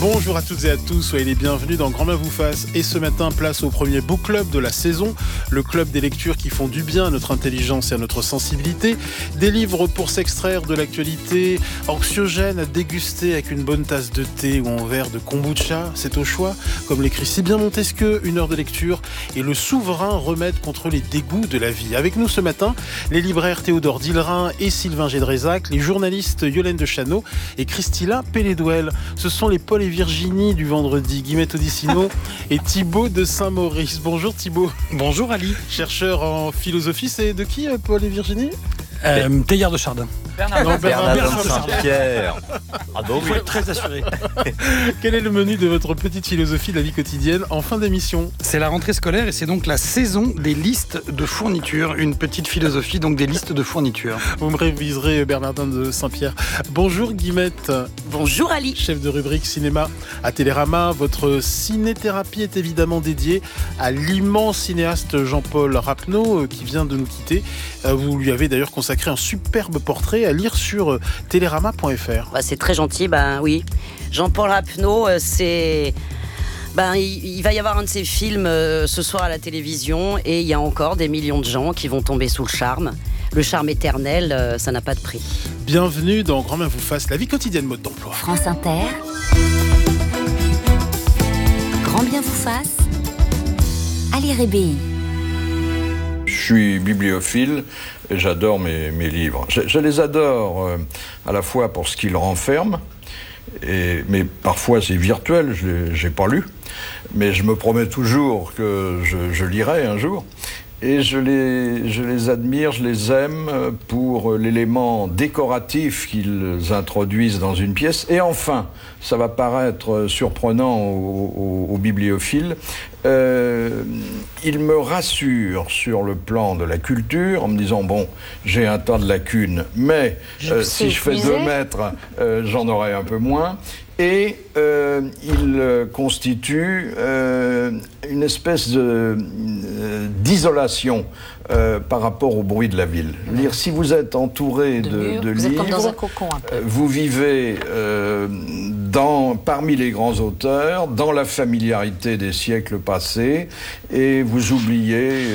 Bonjour à toutes et à tous, soyez les bienvenus dans Grand Bien vous fasse. Et ce matin, place au premier book club de la saison, le club des lectures qui font du bien à notre intelligence et à notre sensibilité. Des livres pour s'extraire de l'actualité anxiogène à déguster avec une bonne tasse de thé ou un verre de kombucha, c'est au choix. Comme l'écrit si bien Montesquieu, une heure de lecture est le souverain remède contre les dégoûts de la vie. Avec nous ce matin, les libraires Théodore Dillerin et Sylvain Gédrézac, les journalistes Yolène de Chano et Christina Pelledouel. Ce sont les Paul et Virginie du vendredi, Guillemette Odissino et Thibaut de Saint-Maurice. Bonjour Thibaut. Bonjour Ali. Chercheur en philosophie, c'est de qui Paul et Virginie? Teilhard de Chardin. Bernard de Saint-Pierre. Ah donc, il faut être très assuré. Quel est le menu de votre petite philosophie de la vie quotidienne en fin d'émission? C'est la rentrée scolaire et c'est donc la saison des listes de fournitures. Une petite philosophie, donc des listes de fournitures. Vous me réviserez Bernardin de Saint-Pierre. Bonjour Guillemette. Bonjour Ali. Chef de rubrique cinéma à Télérama. Votre ciné-thérapie est évidemment dédiée à l'immense cinéaste Jean-Paul Rapneau qui vient de nous quitter. Vous lui avez d'ailleurs consacré un superbe portrait à lire sur télérama.fr. C'est très gentil, oui. Jean-Paul Rapneau, il va y avoir un de ses films ce soir à la télévision et il y a encore des millions de gens qui vont tomber sous le charme. Le charme éternel, ça n'a pas de prix. Bienvenue dans Grand Bien vous fasse, la vie quotidienne mode d'emploi. France Inter. Grand Bien vous fasse. Ali Rébéi. Je suis bibliophile et j'adore mes livres. Je les adore à la fois pour ce qu'ils renferment, mais parfois c'est virtuel, je n'ai pas lu, mais je me promets toujours que je lirai un jour. Et je les admire, je les aime pour l'élément décoratif qu'ils introduisent dans une pièce. Et enfin, ça va paraître surprenant aux bibliophiles, ils me rassurent sur le plan de la culture en me disant, j'ai un tas de lacunes, mais si je fais 2 mètres, j'en aurai un peu moins. Et il constitue une espèce d'isolation par rapport au bruit de la ville. Dire, si vous êtes entouré de vous livres, êtes comme dans un cocon un peu. Vous vivez parmi les grands auteurs, dans la familiarité des siècles passés, et vous oubliez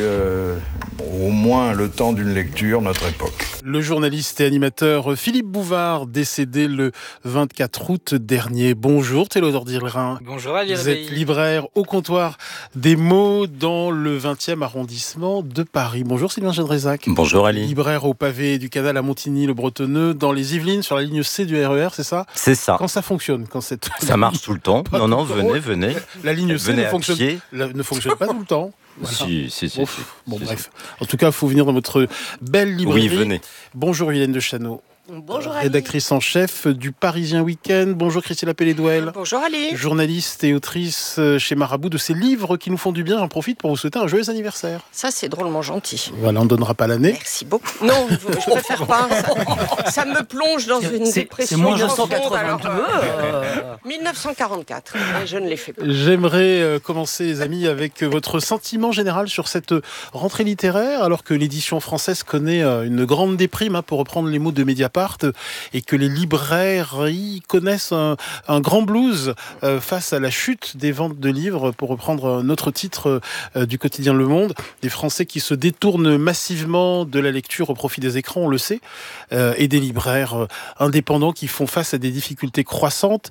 au moins le temps d'une lecture, notre époque. Le journaliste et animateur Philippe Bouvard, décédé le 24 août dernier. Bonjour Théodore Dillerin. Bonjour Ali. Vous êtes libraire au comptoir des mots dans le 20e arrondissement de Paris. Bonjour Sylvain Gédrézac. Bonjour Ali. Libraire au pavé du canal à Montigny-le-Bretonneux, dans les Yvelines, sur la ligne C du RER, c'est ça? C'est ça. Quand ça fonctionne, Ça marche tout le temps. Non, venez. La ligne C venez ne fonctionne pas tout le temps. Voilà. Si. Bref. En tout cas, il faut venir dans votre belle librairie. Oui, venez. Bonjour Yolène de Chano. Bonjour Ali. Rédactrice en chef du Parisien Week-end. Bonjour Christina Pelledouel. Bonjour Ali. Journaliste et autrice chez Marabout de ces livres qui nous font du bien. J'en profite pour vous souhaiter un joyeux anniversaire. Ça, c'est drôlement gentil. Voilà, on ne donnera pas l'année. Merci beaucoup. Non, je préfère pas. Ça me plonge dans une dépression. C'est moins 1982. 1982. 1944. Et je ne l'ai fait pas. J'aimerais commencer, les amis, avec votre sentiment général sur cette rentrée littéraire, alors que l'édition française connaît une grande déprime, pour reprendre les mots de Mediapart, et que les librairies connaissent un grand blues face à la chute des ventes de livres, pour reprendre notre titre du quotidien Le Monde. Des Français qui se détournent massivement de la lecture au profit des écrans, on le sait, et des libraires indépendants qui font face à des difficultés croissantes.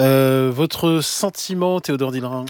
Votre sentiment, Théodore Dillerin?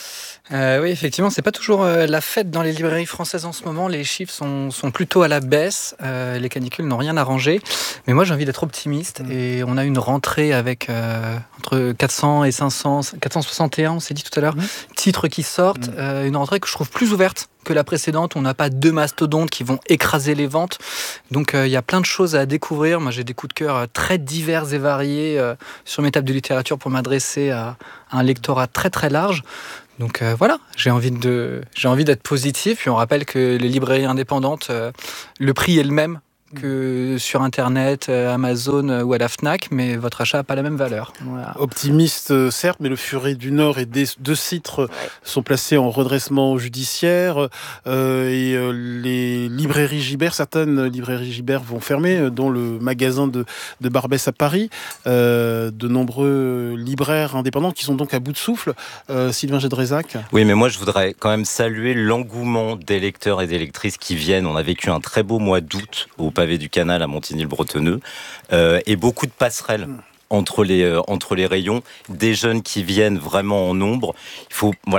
Oui, effectivement, c'est pas toujours la fête dans les librairies françaises en ce moment. Les chiffres sont plutôt à la baisse. Les canicules n'ont rien arrangé. Mais moi, j'ai envie d'être optimiste. Et on a une rentrée avec entre 400 et 500, 461, on s'est dit tout à l'heure, titres qui sortent. Une rentrée que je trouve plus ouverte que la précédente. On n'a pas 2 mastodontes qui vont écraser les ventes. Donc, il y a plein de choses à découvrir. Moi, j'ai des coups de cœur très divers et variés sur mes tables de littérature pour m'adresser à un lectorat très, très large. Donc voilà, j'ai envie d'être positif. Puis on rappelle que les librairies indépendantes, le prix est le même que sur Internet, Amazon ou à la Fnac, mais votre achat n'a pas la même valeur. Voilà. Optimiste, certes, mais le Furet du Nord et deux titres sont placés en redressement judiciaire et les librairies Gibert, certaines librairies Gibert vont fermer, dont le magasin de Barbès à Paris. De nombreux libraires indépendants qui sont donc à bout de souffle. Sylvain Gédrézac. Oui, mais moi je voudrais quand même saluer l'engouement des lecteurs et des lectrices qui viennent. On a vécu un très beau mois d'août au pavé du Canal à Montigny-le-Bretonneux et beaucoup de passerelles entre les rayons, des jeunes qui viennent vraiment en nombre. Il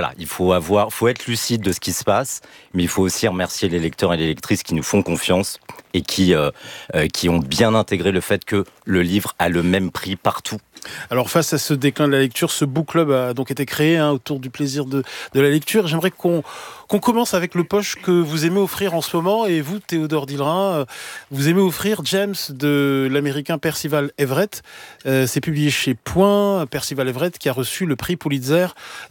faut être lucide de ce qui se passe, mais il faut aussi remercier les lecteurs et les lectrices qui nous font confiance et qui ont bien intégré le fait que le livre a le même prix partout. Alors face à ce déclin de la lecture, ce book club a donc été créé autour du plaisir de la lecture. J'aimerais qu'on commence avec le poche que vous aimez offrir en ce moment. Et vous, Théodore Dillerin, vous aimez offrir James de l'américain Percival Everett. C'est publié chez Point. Percival Everett qui a reçu le prix Pulitzer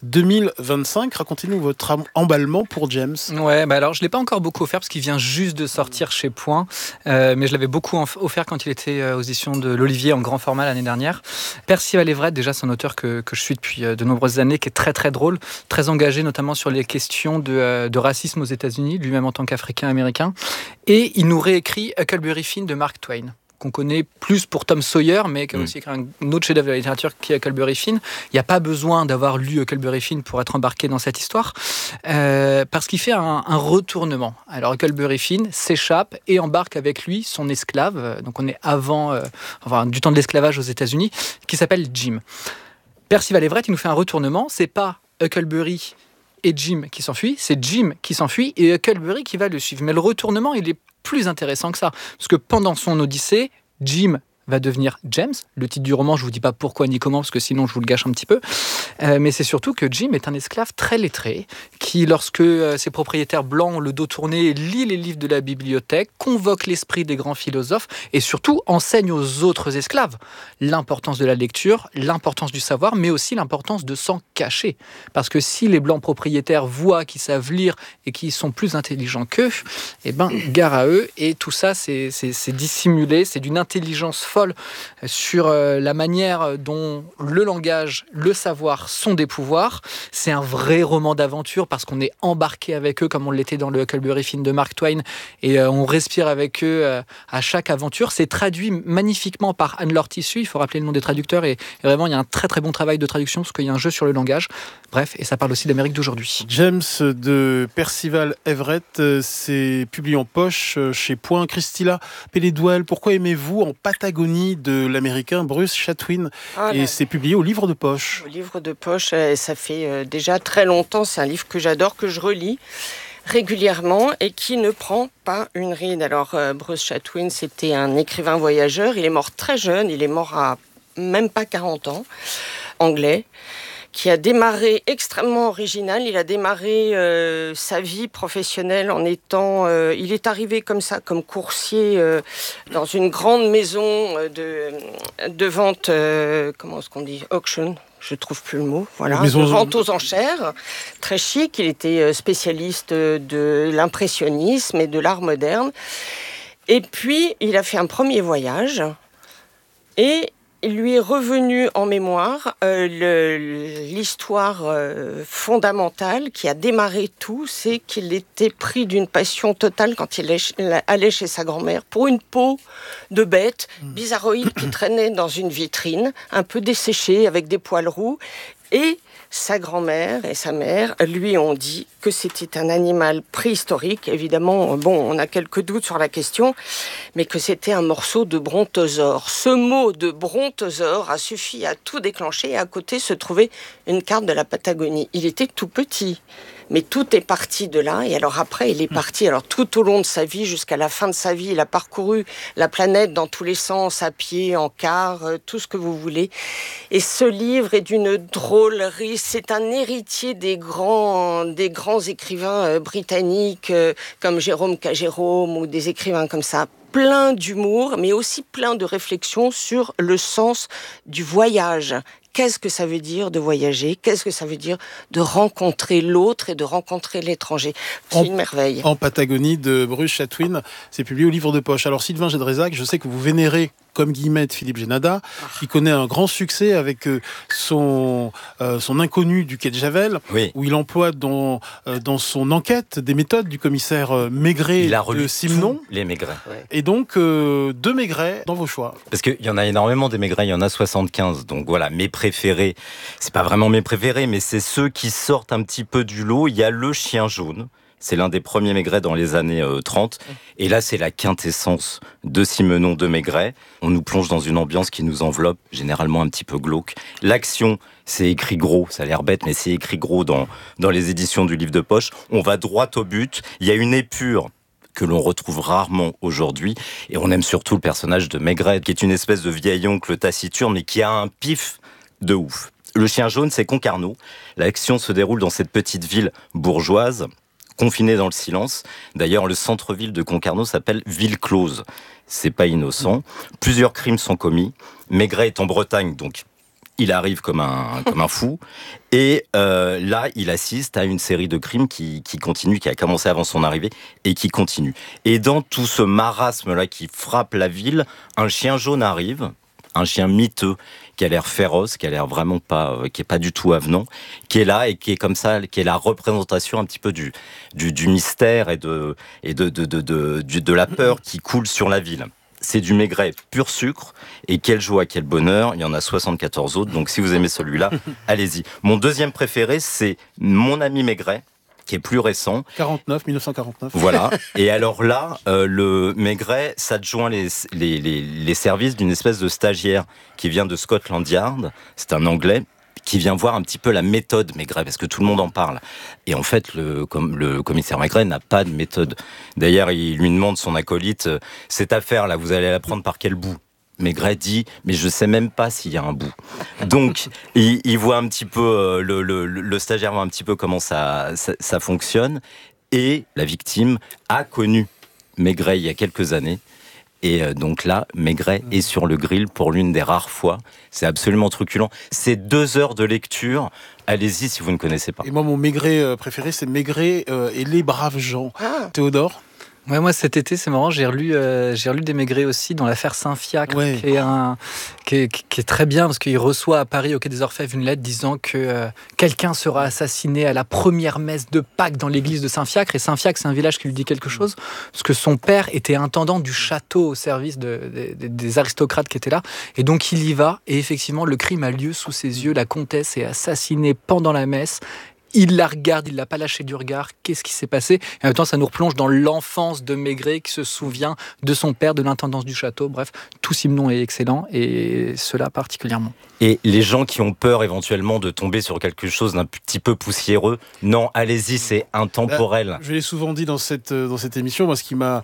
2025. Racontez-nous votre emballement pour James. Ouais, alors je ne l'ai pas encore beaucoup offert parce qu'il vient juste de sortir chez Point. Mais je l'avais beaucoup offert quand il était aux éditions de l'Olivier en grand format l'année dernière. Percival Everett, déjà, c'est un auteur que je suis depuis de nombreuses années, qui est très très drôle, très engagé notamment sur les questions de racisme aux États-Unis, lui-même en tant qu'Africain-Américain. Et il nous réécrit Huckleberry Finn de Mark Twain, qu'on connaît plus pour Tom Sawyer, mais qui a aussi écrit un autre chef-d'œuvre de la littérature qui est Huckleberry Finn. Il n'y a pas besoin d'avoir lu Huckleberry Finn pour être embarqué dans cette histoire, parce qu'il fait un retournement. Alors Huckleberry Finn s'échappe et embarque avec lui son esclave, donc on est du temps de l'esclavage aux États-Unis, qui s'appelle Jim. Percival Everett, il nous fait un retournement, c'est pas Huckleberry et Jim qui s'enfuient, c'est Jim qui s'enfuit et Huckleberry qui va le suivre. Mais le retournement, il est plus intéressant que ça, parce que pendant son odyssée, Jim va devenir James. Le titre du roman, je ne vous dis pas pourquoi ni comment, parce que sinon je vous le gâche un petit peu. Mais c'est surtout que Jim est un esclave très lettré, qui, lorsque ses propriétaires blancs ont le dos tourné, lit les livres de la bibliothèque, convoque l'esprit des grands philosophes, et surtout enseigne aux autres esclaves l'importance de la lecture, l'importance du savoir, mais aussi l'importance de s'en cacher. Parce que si les blancs propriétaires voient qu'ils savent lire et qu'ils sont plus intelligents qu'eux, eh ben, gare à eux. Et tout ça, c'est dissimulé, c'est d'une intelligence folle sur la manière dont le langage, le savoir sont des pouvoirs. C'est un vrai roman d'aventure parce qu'on est embarqué avec eux comme on l'était dans le Huckleberry Finn de Mark Twain et on respire avec eux à chaque aventure. C'est traduit magnifiquement par Anne-Laure Tissu. Il faut rappeler le nom des traducteurs et vraiment il y a un très très bon travail de traduction parce qu'il y a un jeu sur le langage. Bref, et ça parle aussi d'Amérique d'aujourd'hui. James de Percival Everett, c'est publié en poche chez Point. Christilla Pelledouel, pourquoi aimez-vous En Patagonie de l'américain Bruce Chatwin et c'est publié au livre de poche. Au livre de poche, ça fait déjà très longtemps. C'est un livre que j'adore, que je relis régulièrement et qui ne prend pas une ride. Alors Bruce Chatwin, c'était un écrivain voyageur. Il est mort très jeune, il est mort à même pas 40 ans, anglais, qui a démarré extrêmement original. Il a démarré sa vie professionnelle en étant... il est arrivé comme ça, comme coursier dans une grande maison de vente... comment est-ce qu'on dit Auction. Je ne trouve plus le mot. Voilà. De vente aux enchères. Très chic. Il était spécialiste de l'impressionnisme et de l'art moderne. Et puis, il a fait un premier voyage et... il lui est revenu en mémoire l'histoire fondamentale qui a démarré tout, c'est qu'il était pris d'une passion totale quand il allait chez sa grand-mère pour une peau de bête bizarroïde qui traînait dans une vitrine, un peu desséchée avec des poils roux. Et sa grand-mère et sa mère lui ont dit que c'était un animal préhistorique. Évidemment, on a quelques doutes sur la question, mais que c'était un morceau de brontosaure. Ce mot de brontosaure a suffi à tout déclencher et à côté se trouvait une carte de la Patagonie. Il était tout petit, mais tout est parti de là. Et alors après, il est parti. Alors tout au long de sa vie, jusqu'à la fin de sa vie, il a parcouru la planète dans tous les sens, à pied, en car, tout ce que vous voulez. Et ce livre est d'une drôlerie. C'est un héritier des grands écrivains britanniques comme Jérôme K. Jérôme ou des écrivains comme ça. Plein d'humour, mais aussi plein de réflexions sur le sens du voyage. qu'est-ce que ça veut dire de voyager, qu'est-ce que ça veut dire de rencontrer l'autre et de rencontrer l'étranger. C'est une merveille. En Patagonie de Bruce Chatwin, c'est publié au livre de poche. Alors Sylvain Gédrézac, je sais que vous vénérez comme Guillemette Philippe Génada, qui connaît un grand succès avec son Inconnu du quai de Javel, où il emploie dans son enquête des méthodes du commissaire Maigret de Simenon. Les Maigret. Et donc, 2 Maigret dans vos choix. Parce qu'il y en a énormément des Maigret, il y en a 75. Donc voilà, mes préférés, c'est pas vraiment mes préférés, mais c'est ceux qui sortent un petit peu du lot. Il y a Le Chien Jaune. C'est l'un des premiers Maigret dans les années 30. Et là, c'est la quintessence de Simenon de Maigret. On nous plonge dans une ambiance qui nous enveloppe, généralement un petit peu glauque. L'action, c'est écrit gros, ça a l'air bête, mais c'est écrit gros dans les éditions du livre de poche. On va droit au but. Il y a une épure que l'on retrouve rarement aujourd'hui. Et on aime surtout le personnage de Maigret, qui est une espèce de vieil oncle taciturne, mais qui a un pif de ouf. Le Chien Jaune, c'est Concarneau. L'action se déroule dans cette petite ville bourgeoise, confiné dans le silence. D'ailleurs, le centre-ville de Concarneau s'appelle Ville Close. C'est pas innocent. Plusieurs crimes sont commis. Maigret est en Bretagne, donc il arrive comme un fou. Et là, il assiste à une série de crimes qui continue, qui a commencé avant son arrivée et qui continue. Et dans tout ce marasme-là qui frappe la ville, un chien jaune arrive, un chien miteux, qui a l'air féroce, qui a l'air vraiment pas, qui est pas du tout avenant, qui est là et qui est comme ça, qui est la représentation un petit peu du mystère et de la peur qui coule sur la ville. C'est du Maigret pur sucre, et quelle joie, quel bonheur, il y en a 74 autres, donc si vous aimez celui-là, allez-y. Mon deuxième préféré, c'est Mon ami Maigret, qui est plus récent. 1949. Voilà. Et alors là, le Maigret s'adjoint les services d'une espèce de stagiaire qui vient de Scotland Yard. C'est un Anglais qui vient voir un petit peu la méthode Maigret, parce que tout le monde en parle. Et en fait, le commissaire Maigret n'a pas de méthode. D'ailleurs, il lui demande son acolyte, cette affaire-là, vous allez la prendre par quel bout ? Maigret dit, mais je sais même pas s'il y a un bout. Donc, il voit un petit peu, le stagiaire voit un petit peu comment ça fonctionne. Et la victime a connu Maigret il y a quelques années. Et donc là, Maigret est sur le grill pour l'une des rares fois. C'est absolument truculent. C'est 2 heures de lecture. Allez-y si vous ne connaissez pas. Et moi, mon Maigret préféré, c'est Maigret et les braves gens. Théodore ? Ouais, moi cet été c'est marrant, j'ai relu des Maigret aussi dans l'affaire Saint-Fiacre, qui est très bien parce qu'il reçoit à Paris au Quai des Orfèvres une lettre disant que quelqu'un sera assassiné à la première messe de Pâques dans l'église de Saint-Fiacre. Et Saint-Fiacre, c'est un village qui lui dit quelque chose parce que son père était intendant du château au service des aristocrates qui étaient là, et donc il y va et effectivement le crime a lieu sous ses yeux. La comtesse est assassinée pendant la messe. Il la regarde, il l'a pas lâché du regard. Qu'est-ce qui s'est passé ? Et en même temps, ça nous replonge dans l'enfance de Maigret qui se souvient de son père, de l'intendance du château. Bref, tout Simenon est excellent et cela particulièrement. Et les gens qui ont peur éventuellement de tomber sur quelque chose d'un petit peu poussiéreux, non, allez-y, c'est intemporel. Je l'ai souvent dit dans cette émission, moi ce qui m'a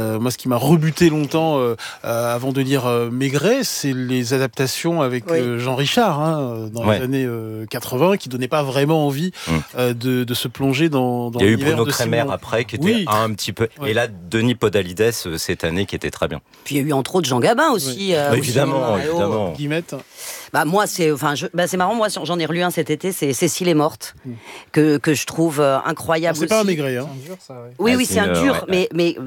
rebuté longtemps avant de lire Maigret, c'est les adaptations avec Jean Richard dans les années 80 qui donnaient pas vraiment envie de se plonger dans l'univers de Simenon. Il y a eu Bruno Kremer après qui était un petit peu... Et là, Denis Podalides cette année qui était très bien. Puis il y a eu entre autres Jean Gabin aussi. Évidemment. Guillemette. Moi, c'est marrant, moi j'en ai relu un cet été, c'est Cécile est morte, que je trouve incroyable. C'est pas un Maigret, hein. C'est un dur, ça, Oui, c'est un dur, mais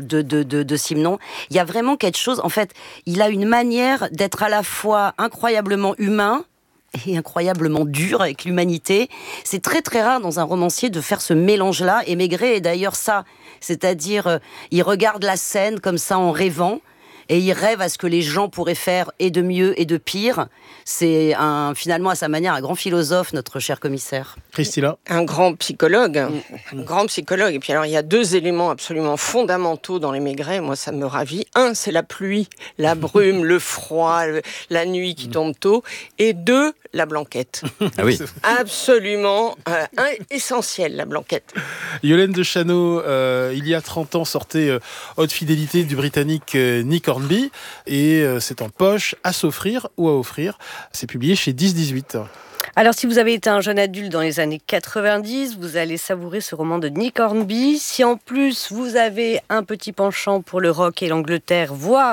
de Simenon. Il y a vraiment quelque chose, en fait, il a une manière d'être à la fois incroyablement humain et incroyablement dur avec l'humanité. C'est très très rare dans un romancier de faire ce mélange-là, et Maigret est d'ailleurs ça, c'est-à-dire il regarde la scène comme ça en rêvant, et il rêve à ce que les gens pourraient faire et de mieux et de pire. C'est finalement à sa manière un grand philosophe, notre cher commissaire. Christina. Un grand psychologue. Un grand psychologue. Et puis alors il y a 2 éléments absolument fondamentaux dans les Maigret. Moi ça me ravit. 1, c'est la pluie, la brume, le froid, la nuit qui tombe tôt. Et 2, la blanquette. Ah oui. Absolument essentiel, la blanquette. Yolène de Chano, il y a 30 ans, sortait Haute fidélité du Britannique Nick Hornby, et c'est en poche, à s'offrir ou à offrir. C'est publié chez 10-18. Alors, si vous avez été un jeune adulte dans les années 90, vous allez savourer ce roman de Nick Hornby. Si en plus, vous avez un petit penchant pour le rock et l'Angleterre, voire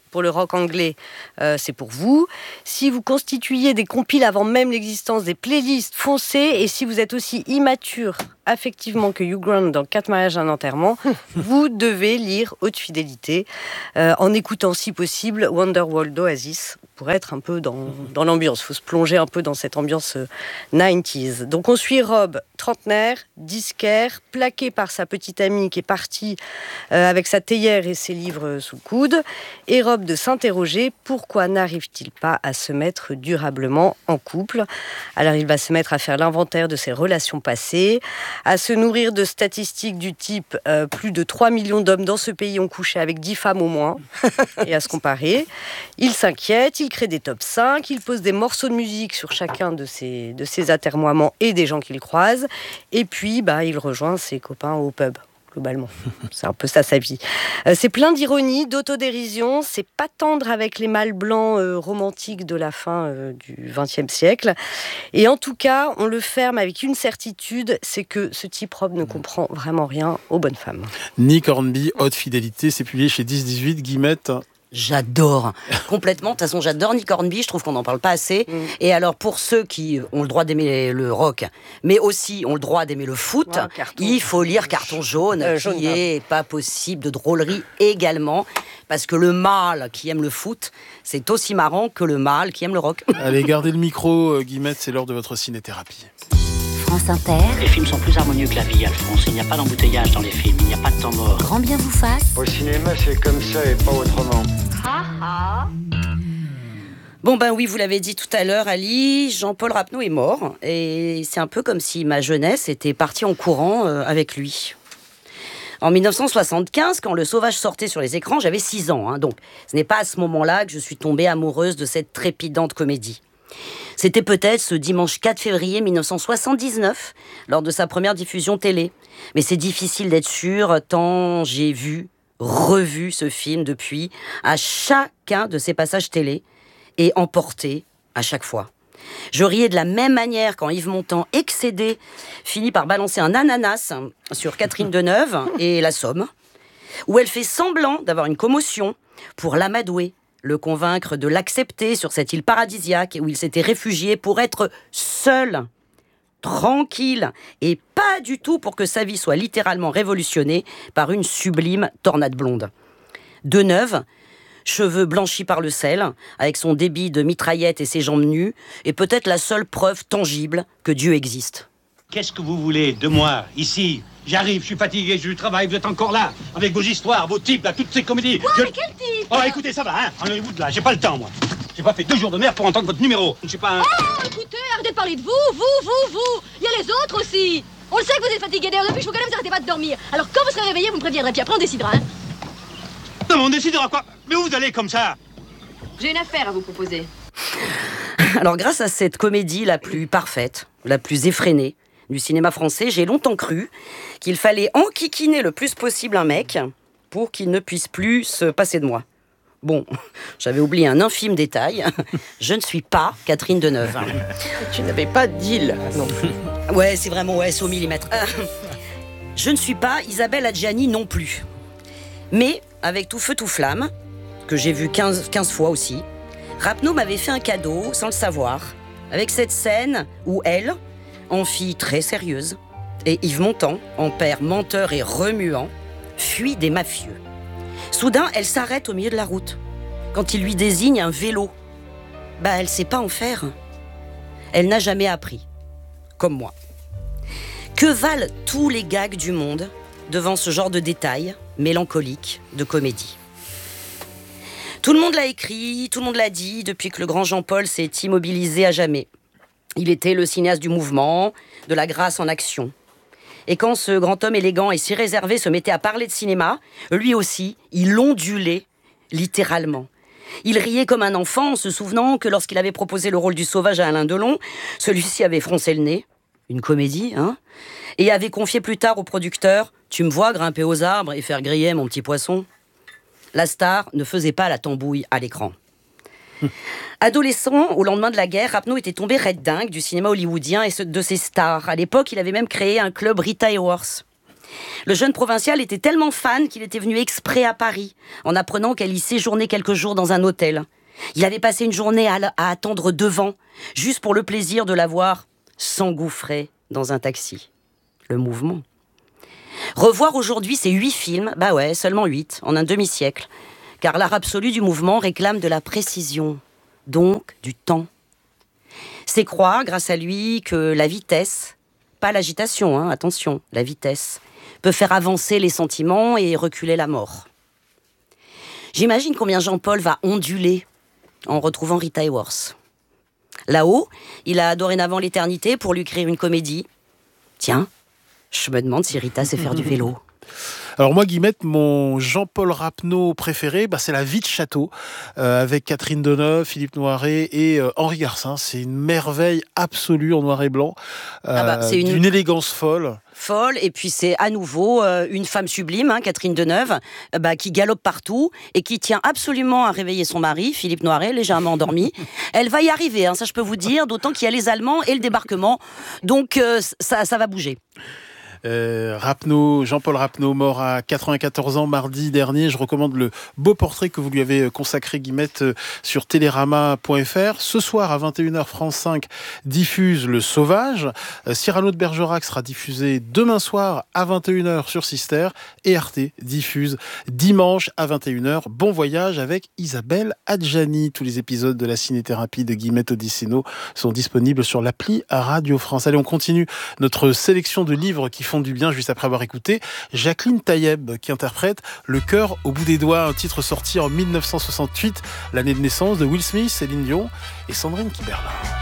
pour le rock anglais, c'est pour vous. Si vous constituiez des compiles avant même l'existence des playlists, foncez. Et si vous êtes aussi immature affectivement que Hugh Grant dans 4 mariages et un enterrement, vous devez lire Haute Fidélité en écoutant si possible Wonderwall d'Oasis pour être un peu dans l'ambiance. Il faut se plonger un peu dans cette ambiance 90s. Donc on suit Rob, trentenaire, disquaire, plaqué par sa petite amie qui est partie avec sa théière et ses livres sous le coude. Et Rob de s'interroger, pourquoi n'arrive-t-il pas à se mettre durablement en couple? Alors il va se mettre à faire l'inventaire de ses relations passées, à se nourrir de statistiques du type plus de 3 millions d'hommes dans ce pays ont couché avec 10 femmes au moins, et à se comparer. Il s'inquiète, il crée des top 5, il pose des morceaux de musique sur chacun de ses atermoiements et des gens qu'il croise, et puis il rejoint ses copains au pub. Globalement, c'est un peu ça sa vie. C'est plein d'ironie, d'autodérision, c'est pas tendre avec les mâles blancs romantiques de la fin du XXe siècle. Et en tout cas, on le ferme avec une certitude, c'est que ce type Rob ne comprend vraiment rien aux bonnes femmes. Nick Hornby, Haute Fidélité, c'est publié chez 10-18, Guillemette. J'adore, complètement. De toute façon, j'adore Nick Hornby, je trouve qu'on n'en parle pas assez. Et alors, pour ceux qui ont le droit d'aimer le rock, mais aussi ont le droit d'aimer le foot, il faut lire Carton jaune, qui est pas possible de drôlerie également, parce que le mâle qui aime le foot, c'est aussi marrant que le mâle qui aime le rock. Allez, gardez le micro, Guillemette, c'est l'heure de votre ciné-thérapie. France Inter. Les films sont plus harmonieux que la vie, Alphonse. Il n'y a pas d'embouteillage dans les films, il n'y a pas de temps mort. Grand bien vous fasse. Au cinéma, c'est comme ça et pas autrement. Bon oui, vous l'avez dit tout à l'heure, Ali, Jean-Paul Rapneau est mort. Et c'est un peu comme si ma jeunesse était partie en courant avec lui. En 1975, quand Le Sauvage sortait sur les écrans, j'avais 6 ans. Donc ce n'est pas à ce moment-là que je suis tombée amoureuse de cette trépidante comédie. C'était peut-être ce dimanche 4 février 1979, lors de sa première diffusion télé. Mais c'est difficile d'être sûr, tant j'ai revu ce film depuis, à chacun de ses passages télé, et emporté à chaque fois. Je riais de la même manière quand Yves Montand, excédé, finit par balancer un ananas sur Catherine Deneuve et La Somme, où elle fait semblant d'avoir une commotion pour l'amadouer, le convaincre de l'accepter sur cette île paradisiaque où il s'était réfugié pour être seul, tranquille, et pas du tout pour que sa vie soit littéralement révolutionnée par une sublime tornade blonde. Deneuve, cheveux blanchis par le sel, avec son débit de mitraillette et ses jambes nues, est peut-être la seule preuve tangible que Dieu existe. Qu'est-ce que vous voulez de moi, ici? J'arrive, je suis fatigué, je travaille, vous êtes encore là, avec vos histoires, vos types, là, toutes ces comédies. Quoi, mais quel type? Oh, écoutez, ça va, hein, en Hollywood, là, j'ai pas le temps, moi. J'ai pas fait 2 jours de mer pour entendre votre numéro. Je sais pas un... Oh, écoutez, arrêtez de parler de vous. Il y a les autres aussi. On le sait que vous êtes fatigué, d'ailleurs, depuis je vous connais, vous arrêtez pas de dormir. Alors, quand vous serez réveillé, vous me préviendrez, puis après, on décidera, hein. Non, mais on décidera quoi? Mais où vous allez comme ça? J'ai une affaire à vous proposer. Alors, grâce à cette comédie la plus parfaite, la plus effrénée du cinéma français, j'ai longtemps cru qu'il fallait enquiquiner le plus possible un mec pour qu'il ne puisse plus se passer de moi. Bon, j'avais oublié un infime détail. Je ne suis pas Catherine Deneuve. Tu n'avais pas de deal, non? Ouais, c'est vraiment, c'est au millimètre. Je ne suis pas Isabelle Adjani non plus. Mais, avec Tout feu, tout flamme, que j'ai vu 15 fois aussi, Rapneau m'avait fait un cadeau, sans le savoir, avec cette scène où elle, en fille très sérieuse, et Yves Montand, en père menteur et remuant, fuit des mafieux. Soudain, elle s'arrête au milieu de la route. Quand il lui désigne un vélo, elle sait pas en faire. Elle n'a jamais appris. Comme moi. Que valent tous les gags du monde devant ce genre de détails mélancoliques de comédie? Tout le monde l'a écrit, tout le monde l'a dit, depuis que le grand Jean-Paul s'est immobilisé à jamais. Il était le cinéaste du mouvement, de la grâce en action. Et quand ce grand homme élégant et si réservé se mettait à parler de cinéma, lui aussi, il ondulait littéralement. Il riait comme un enfant en se souvenant que lorsqu'il avait proposé le rôle du Sauvage à Alain Delon, celui-ci avait froncé le nez, une comédie, hein, et avait confié plus tard au producteur « Tu me vois grimper aux arbres et faire griller mon petit poisson ?» La star ne faisait pas la tambouille à l'écran. Adolescent, au lendemain de la guerre, Rapneau était tombé red dingue du cinéma hollywoodien et de ses stars. À l'époque, il avait même créé un club Rita Hayworth. Le jeune provincial était tellement fan qu'il était venu exprès à Paris, en apprenant qu'elle y séjournait quelques jours dans un hôtel. Il avait passé une journée à attendre devant, juste pour le plaisir de la voir s'engouffrer dans un taxi. Le mouvement. Revoir aujourd'hui ces 8 films, bah ouais, seulement 8, en un demi-siècle, car l'art absolu du mouvement réclame de la précision, donc du temps. C'est croire, grâce à lui, que la vitesse, pas l'agitation, attention, la vitesse, peut faire avancer les sentiments et reculer la mort. J'imagine combien Jean-Paul va onduler en retrouvant Rita Hayworth. Là-haut, il a dorénavant l'éternité pour lui écrire une comédie. Tiens, je me demande si Rita sait faire du vélo. Alors moi, Guillemette, mon Jean-Paul Rapneau préféré, c'est La Vie de Château, avec Catherine Deneuve, Philippe Noiret et Henri Garcin. C'est une merveille absolue en noir et blanc, c'est d'une élégance folle. Et puis c'est à nouveau une femme sublime, Catherine Deneuve, qui galope partout et qui tient absolument à réveiller son mari, Philippe Noiret, légèrement endormi. Elle va y arriver, ça je peux vous dire, d'autant qu'il y a les Allemands et le débarquement, donc ça va bouger. Jean-Paul Rapneau, mort à 94 ans mardi dernier. Je recommande le beau portrait que vous lui avez consacré, Guillemette, sur télérama.fr. Ce soir à 21h, France 5 diffuse Le Sauvage. Cyrano de Bergerac sera diffusé demain soir à 21h sur Sister, et Arte diffuse dimanche à 21h Bon Voyage avec Isabelle Adjani. Tous les épisodes de la ciné-thérapie de Guillemette Odissino sont disponibles sur l'appli à Radio France. Allez, on continue notre sélection de livres qui font du bien, juste après avoir écouté Jacqueline Taïeb qui interprète Le cœur au bout des doigts, un titre sorti en 1968, l'année de naissance de Will Smith, Céline Dion et Sandrine Kiberlin.